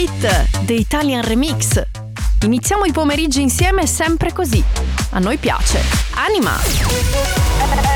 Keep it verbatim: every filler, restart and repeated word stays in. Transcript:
hit, The Italian Remix. Iniziamo i pomeriggi insieme sempre così. A noi piace. Anima!